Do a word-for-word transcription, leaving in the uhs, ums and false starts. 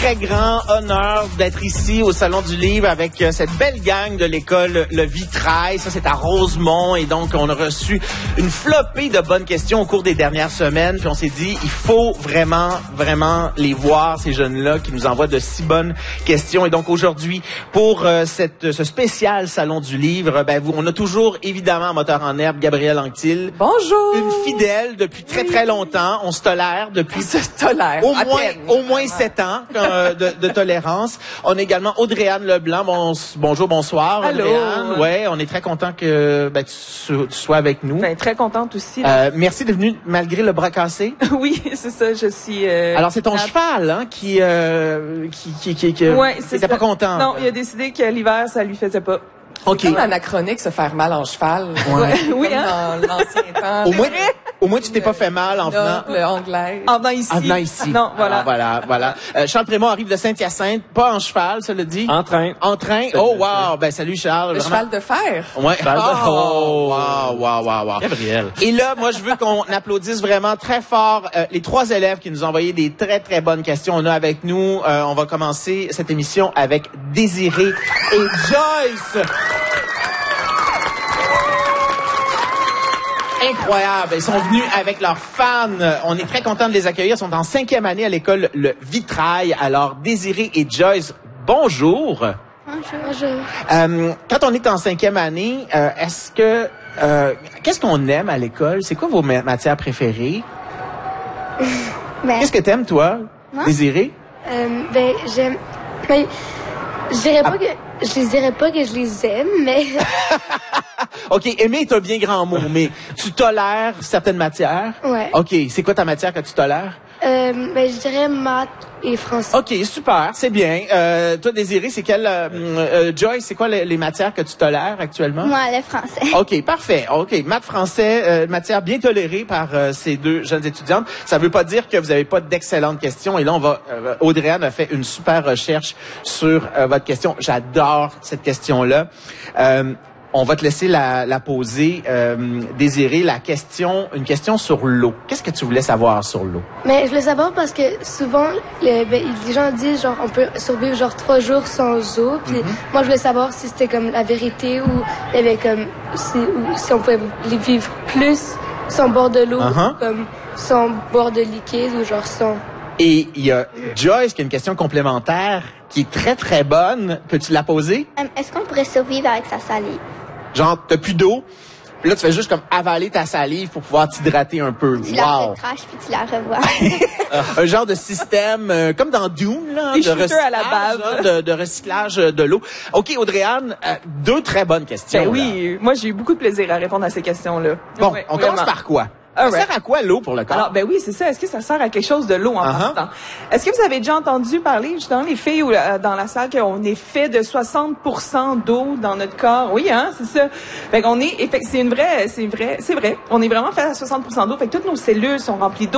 très grand honneur d'être ici au Salon du Livre avec euh, cette belle gang de l'école Le Vitrail. Ça, c'est à Rosemont. Et donc, on a reçu une flopée de bonnes questions au cours des dernières semaines. Puis on s'est dit, il faut vraiment, vraiment les voir, ces jeunes-là, qui nous envoient de si bonnes questions. Et donc, aujourd'hui, pour euh, cette, ce spécial Salon du Livre, ben, vous, on a toujours, évidemment, moteur en herbe, Gabrielle Anctil. Bonjour! Une fidèle depuis très, très longtemps. On se tolère depuis... On se tolère. Au moins, au moins sept ans euh, de, de tolérance. On a également Audrey-Anne Leblanc. Bon, bonjour, bonsoir, Allô. Audrey-Anne. Ouais, on est très content que ben, tu, tu sois avec nous. Ben, très contente aussi. Euh, merci d'être venue malgré le bras cassé. Oui, c'est ça, je suis... Euh, Alors, c'est ton la... cheval hein, qui, euh, qui, qui, qui, qui, ouais, qui était pas content. Non, il a décidé que l'hiver, ça lui faisait pas. OK. C'est comme anachronique, se faire mal en cheval. Ouais. Oui, comme hein? dans l'ancien temps. Au moins, au moins, tu t'es pas fait mal en venant... Le anglais. En venant ici. En venant ici. Non, voilà. Alors, voilà, voilà. Euh, Charles Prémont arrive de Saint-Hyacinthe, pas en cheval, ça le dit? En train. En train? Oh, wow! Ben, salut, Charles. Le Vraiment. cheval de fer. Ouais. Cheval de- Oh, wow, wow, wow, wow. Gabriel. Et là, moi, je veux qu'on applaudisse vraiment très fort euh, les trois élèves qui nous ont envoyé des très, très bonnes questions. On a avec nous, euh, on va commencer cette émission avec Désiré et Joyce. Incroyable. Ils sont venus avec leurs fans. On est très contents de les accueillir. Ils sont en cinquième année à l'école Le Vitrail. Alors, Désiré et Joyce, bonjour. Bonjour. Euh, quand on est en cinquième année, euh, est-ce que... Euh, qu'est-ce qu'on aime à l'école? C'est quoi vos ma- matières préférées? Ben, Qu'est-ce que t'aimes, toi, Moi? Désiré? euh, ben, j'aime. Ben, je dirais pas que. Je les dirais pas que je les aime, mais. OK, aimer est un bien grand mot, mais tu tolères certaines matières? Ouais. OK, c'est quoi ta matière que tu tolères? Euh, ben, je dirais maths et français. OK, super, c'est bien. Euh, toi, Désiré, c'est quelle... Euh, euh, Joyce, c'est quoi les, les matières que tu tolères actuellement? Moi, le français. OK, parfait. OK, maths français, euh, matière bien tolérée par euh, ces deux jeunes étudiantes. Ça veut pas dire que vous avez pas d'excellentes questions. Et là, on va... Euh, Audrey-Anne a fait une super recherche sur euh, votre question. J'adore cette question-là. Euh, on va te laisser la, la poser. Euh, Désiré, la question, une question sur l'eau. Qu'est-ce que tu voulais savoir sur l'eau? Mais je voulais savoir parce que souvent, le, ben, les gens disent genre on peut survivre genre trois jours sans eau. Puis moi, je voulais savoir si c'était comme la vérité ou il y avait comme si, ou si on pouvait les vivre plus sans boire de l'eau, Uh-huh. comme sans boire de liquide ou genre sans. Et il y a Joyce qui a une question complémentaire qui est très, très bonne. Peux-tu la poser? Euh, Est-ce qu'on pourrait survivre avec sa salive? Genre, t'as plus d'eau. Puis là, tu fais juste comme avaler ta salive pour pouvoir t'hydrater un peu. Tu la Wow! fais trash puis tu la revois. Un genre de système, euh, comme dans Dune, là, Des de shooters recyclage, à la bave. hein, de, de recyclage de l'eau. OK, Audrey-Anne, euh, deux très bonnes questions. Ben là. oui, moi, j'ai eu beaucoup de plaisir à répondre à ces questions-là. Bon, Ouais, on vraiment. commence par quoi? Ça Alright. sert à quoi l'eau pour le corps? Alors, ben oui, c'est ça. Est-ce que ça sert à quelque chose de l'eau en Uh-huh. partant? Est-ce que vous avez déjà entendu parler, justement, les filles ou euh, dans la salle, qu'on est fait de soixante pour cent d'eau dans notre corps? Oui, hein, c'est ça. Fait qu'on est, effect- c'est une vraie, c'est vrai, c'est vrai. On est vraiment fait à soixante pour cent d'eau. Fait que toutes nos cellules sont remplies d'eau.